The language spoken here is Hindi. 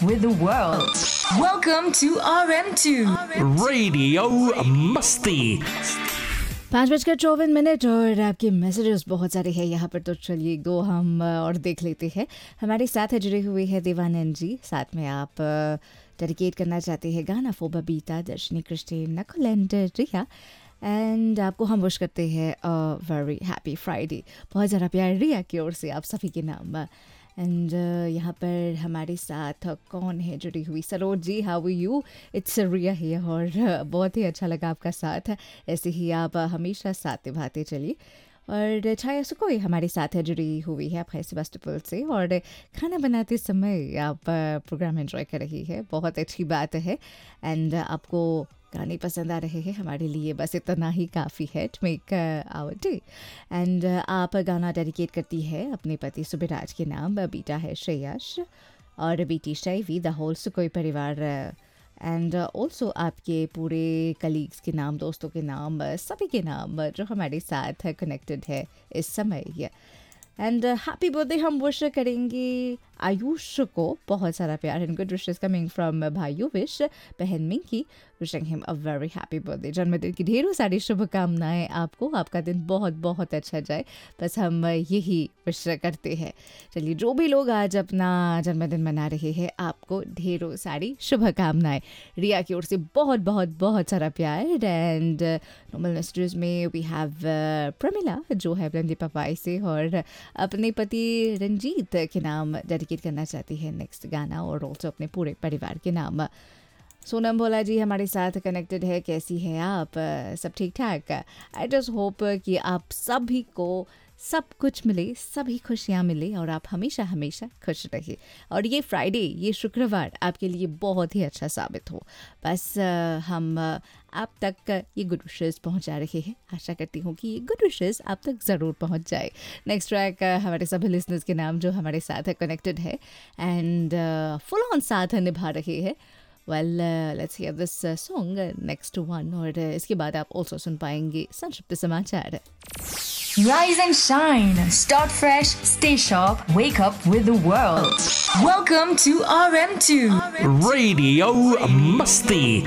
with the world. Welcome to RM2 radio मस्ती। 5:54 और आपके मैसेजेस बहुत सारे हैं यहाँ पर, तो चलिए दो हम और देख लेते हैं। हमारे साथ जुड़े हुए हैं देवानंद जी, साथ में आप डेडिकेट करना चाहते हैं गाना फॉर बबीता, दर्शनी, Christine, Nakul and Riya, and आपको हम विश करते हैं वेरी हैप्पी फ्राइडे। बहुत ज़्यादा प्यार रिया की ओर से आप सभी के नाम। एंड यहाँ पर हमारे साथ कौन है जुड़ी हुई? Saroj ji, how are you? It's Riya here, और बहुत ही अच्छा लगा आपका साथ। ऐसे ही आप हमेशा साथ निभाते चलिए। और छाया सुकोई हमारे साथ है जुड़ी हुई है आप सेबास्टोपोल से, और खाना बनाते समय आप प्रोग्राम एंजॉय कर रही है, बहुत अच्छी बात है। एंड आपको गाने पसंद आ रहे हैं, हमारे लिए बस इतना ही काफ़ी है to make our day. And आप गाना डेडिकेट करती है अपने पति सुबिराज के नाम, बेटा है श्रेयस और बेटी शैवी, द होल सुकोई परिवार, एंड ऑल्सो आपके पूरे कलीग्स के नाम, दोस्तों के नाम, सभी के नाम जो हमारे साथ कनेक्टेड है इस समय। एंड हैप्पी बर्थडे हम विश करेंगे आयुष को, बहुत सारा प्यार and good wishes coming from भाइयों विश, बहन Minki, wishing him a very happy birthday. जन्मदिन की ढेरों सारी शुभकामनाएं आपको, आपका दिन बहुत बहुत अच्छा जाए, बस हम यही विश करते हैं। चलिए, जो भी लोग आज अपना जन्मदिन मना रहे हैं, आपको ढेरों सारी शुभकामनाएं। रिया की ओर से बहुत बहुत बहुत सारा प्यार। एंड नॉर्मल मैसेजेस में वी हैव प्रमिला जो है ब्लेंडी पपाई से, और अपने पति रंजीत के नाम डेडिकेट करना चाहती है नेक्स्ट गाना, और ऑल्सो अपने पूरे परिवार के नाम। सोनम भोला जी हमारे साथ कनेक्टेड है, कैसी हैं आप? सब ठीक ठाक? आई जस्ट होप कि आप सभी को सब कुछ मिले, सभी खुशियाँ मिले, और आप हमेशा हमेशा खुश रहिए, और ये फ्राइडे, ये शुक्रवार आपके लिए बहुत ही अच्छा साबित हो। बस हम आप तक ये गुड विशेस पहुंचा रहे हैं, आशा करती हूँ कि ये गुड विशेस आप तक ज़रूर पहुंच जाए। नेक्स्ट ट्रैक हमारे सभी लिसनर्स के नाम जो हमारे साथ कनेक्टेड है एंड फुल ऑन साथ निभा रहे हैं। Well, let's hear this song next one, और इसके बाद आप ऑल्सो सुन पाएंगे संक्षिप्त समाचार। Rise and shine. Start fresh. Stay sharp. Wake up with the world. Welcome to RM2 radio मस्ती।